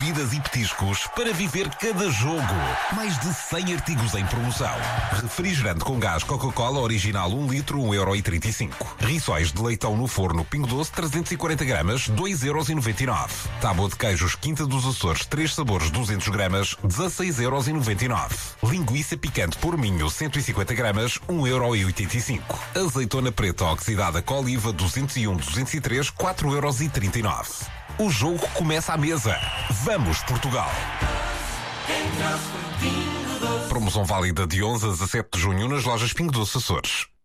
bebidas e petiscos para viver cada jogo. Mais de 100 artigos em promoção. Refrigerante com gás Coca-Cola original 1 litro, 1,35€. Rissóis de leitão no forno Pingo Doce 340 gramas, 2,99€. Tábua de queijos Quinta dos Açores 3 sabores 200 gramas, 16,99€. Linguiça picante por Minho 150 gramas, 1,85€. Azeitona preta oxidada com oliva 201-203, 4,39€. O jogo começa à mesa. Vamos, Portugal! Promoção válida de 11 a 17 de junho nas lojas Pingo Doce Açores.